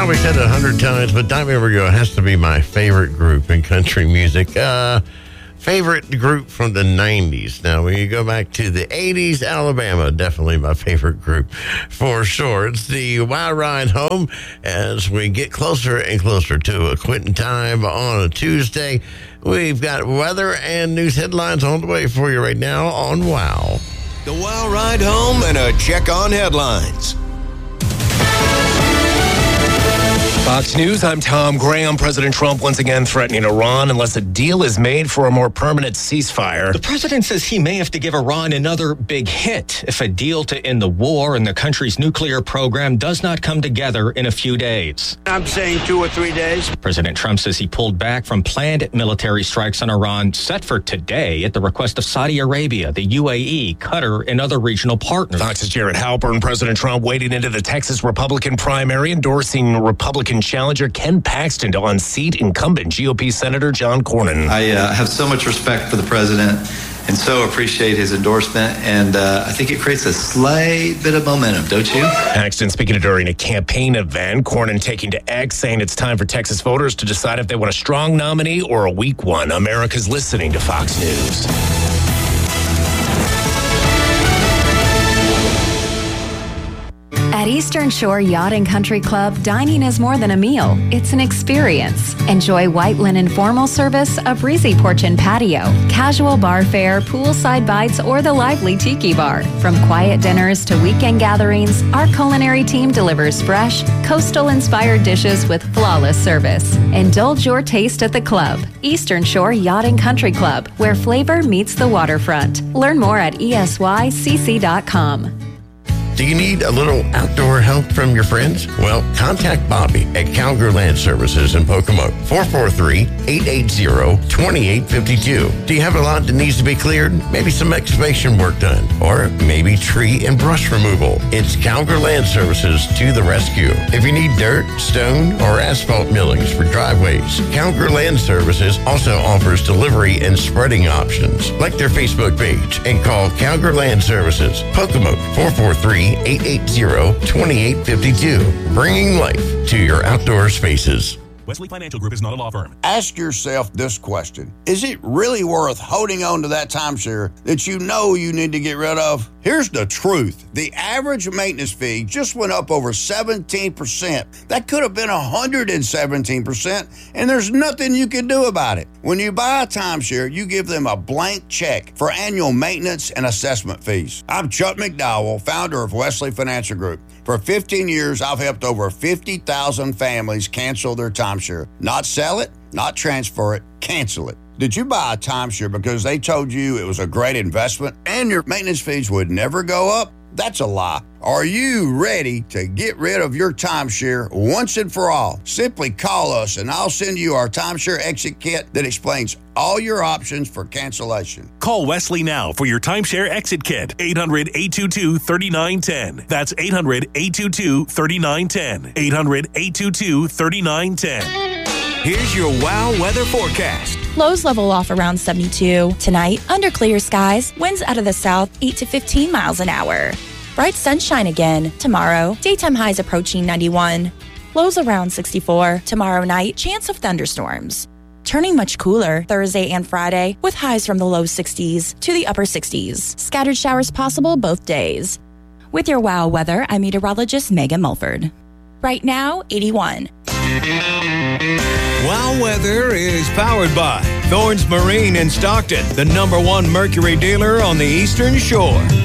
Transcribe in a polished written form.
probably said it 100 times, but Diamond Rio has to be my favorite group in country music. Favorite group from the 90s. Now, when you go back to the 80s, Alabama, definitely my favorite group for sure. It's the Wild Ride Home as we get closer and closer to a quitting time on a Tuesday. We've got weather and news headlines on the way for you right now on WOW. The WOW Ride Home and a check on headlines. Fox News, I'm Tom Graham. President Trump once again threatening Iran unless a deal is made for a more permanent ceasefire. The president says he may have to give Iran another big hit if a deal to end the war and the country's nuclear program does not come together in a few days. I'm saying 2 or 3 days. President Trump says he pulled back from planned military strikes on Iran set for today at the request of Saudi Arabia, the UAE, Qatar, and other regional partners. Fox's Jared Halpern. President Trump wading into the Texas Republican primary, endorsing Republican challenger Ken Paxton to unseat incumbent GOP Senator John Cornyn. I have so much respect for the president and so appreciate his endorsement, and I think it creates a slight bit of momentum, don't you? Paxton speaking during a campaign event. Cornyn taking to X, saying it's time for Texas voters to decide if they want a strong nominee or a weak one. America's listening to Fox News. At Eastern Shore Yacht and Country Club, dining is more than a meal. It's an experience. Enjoy white linen formal service, a breezy porch and patio, casual bar fare, poolside bites, or the lively tiki bar. From quiet dinners to weekend gatherings, our culinary team delivers fresh, coastal-inspired dishes with flawless service. Indulge your taste at the club. Eastern Shore Yacht and Country Club, where flavor meets the waterfront. Learn more at ESYCC.com. Do you need a little outdoor help from your friends? Well, contact Bobby at Calgary Land Services in Pocomoke, 443-880-2852. Do you have a lot that needs to be cleared? Maybe some excavation work done, or maybe tree and brush removal. It's Calgary Land Services to the rescue. If you need dirt, stone, or asphalt millings for driveways, Calgary Land Services also offers delivery and spreading options. Like their Facebook page and call Calgary Land Services, Pocomoke, 443-880-2852, bringing life to your outdoor spaces. Wesley Financial Group is not a law firm. Ask yourself this question. Is it really worth holding on to that timeshare that you know you need to get rid of? Here's the truth. The average maintenance fee just went up over 17%. That could have been 117%, and there's nothing you can do about it. When you buy a timeshare, you give them a blank check for annual maintenance and assessment fees. I'm Chuck McDowell, founder of Wesley Financial Group. For 15 years, I've helped over 50,000 families cancel their timeshare. Not sell it, not transfer it, cancel it. Did you buy a timeshare because they told you it was a great investment and your maintenance fees would never go up? That's a lie. Are you ready to get rid of your timeshare once and for all? Simply call us and I'll send you our timeshare exit kit that explains all your options for cancellation. Call Wesley now for your timeshare exit kit. 800-822-3910. That's 800-822-3910. 800-822-3910. Here's your WOW weather forecast. Lows level off around 72. Tonight, under clear skies, winds out of the south 8 to 15 miles an hour. Bright sunshine again. Tomorrow, daytime highs approaching 91. Lows around 64. Tomorrow night, chance of thunderstorms. Turning much cooler Thursday and Friday with highs from the low 60s to the upper 60s. Scattered showers possible both days. With your WOW weather, I'm meteorologist Megan Mulford. Right now, 81. WOW Weather is powered by Thorns Marine in Stockton, the #1 Mercury dealer on the Eastern Shore.